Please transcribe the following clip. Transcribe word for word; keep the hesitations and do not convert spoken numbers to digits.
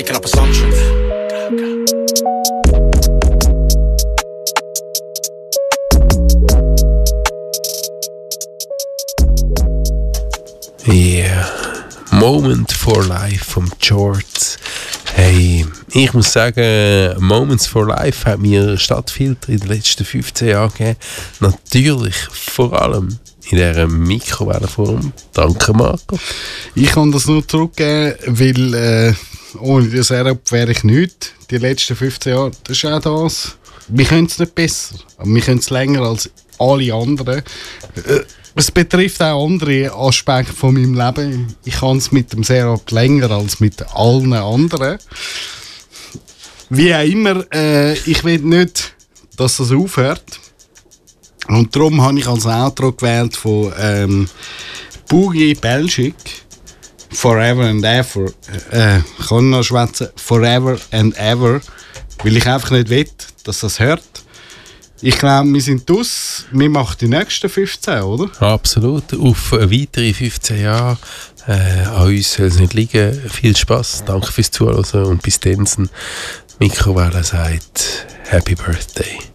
Making up assumptions. Yeah, Moment for Life vom George. Hey, ich muss sagen, Moments for Life hat mir Stadtfilter in den letzten fünfzehn Jahren gegeben. Natürlich vor allem in dieser Mikrowellenform. Danke, Marco. Ich kann das nur zurückgeben, weil äh, ohne das Setup wäre ich nichts. Die letzten fünfzehn Jahre, das ist auch das. Wir können es nicht besser, aber wir können es länger als alle anderen. Äh, Es betrifft auch andere Aspekte von meinem Leben. Ich kann es mit dem Setup länger als mit allen anderen. Wie auch immer, äh, ich will nicht, dass das aufhört. Und darum habe ich als Outro gewählt von ähm, Boogie Belgic. Forever and Ever. Äh, ich kann noch schwätzen. Forever and Ever. Weil ich einfach nicht will, dass das hört. Ich glaube, wir sind aus. Wir machen die nächsten fünfzehn, oder? Absolut. Auf weitere fünfzehn Jahre. Äh, an uns soll es nicht liegen. Viel Spass. Danke fürs Zuhören. Und bis dann. Mikrowelle sagt Happy Birthday.